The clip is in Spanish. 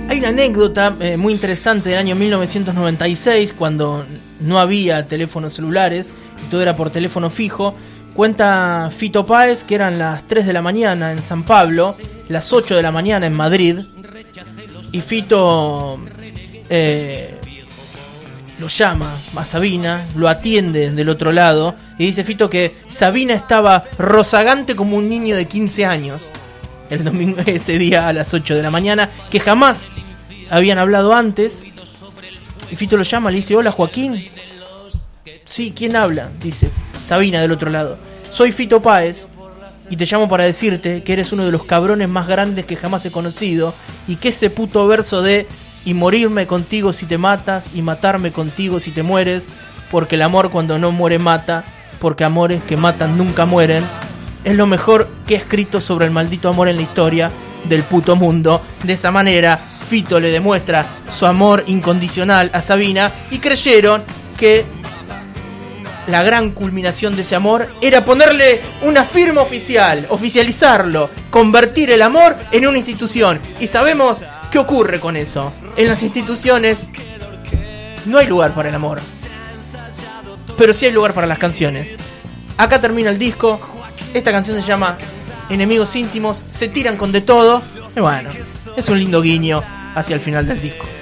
Hay una anécdota muy interesante del año 1996, cuando no había teléfonos celulares y todo era por teléfono fijo. Cuenta Fito Páez que eran las 3 de la mañana en San Pablo, las 8 de la mañana en Madrid, y Fito lo llama a Sabina, lo atiende del otro lado, y dice Fito que Sabina estaba rozagante como un niño de 15 años el domingo, ese día a las 8 de la mañana, que jamás habían hablado antes. Y Fito lo llama, le dice: hola, Joaquín. Sí, ¿quién habla? Dice Sabina del otro lado. Soy Fito Páez y te llamo para decirte que eres uno de los cabrones más grandes que jamás he conocido, y que ese puto verso de y morirme contigo si te matas y matarme contigo si te mueres, porque el amor cuando no muere mata, porque amores que matan nunca mueren, es lo mejor que he escrito sobre el maldito amor en la historia del puto mundo. De esa manera Fito le demuestra su amor incondicional a Sabina, y creyeron que la gran culminación de ese amor era ponerle una firma oficial, oficializarlo, convertir el amor en una institución. Y sabemos qué ocurre con eso. En las instituciones no hay lugar para el amor, pero sí hay lugar para las canciones. Acá termina el disco. Esta canción se llama Enemigos Íntimos. Se tiran con de todo. Y bueno, es un lindo guiño hacia el final del disco.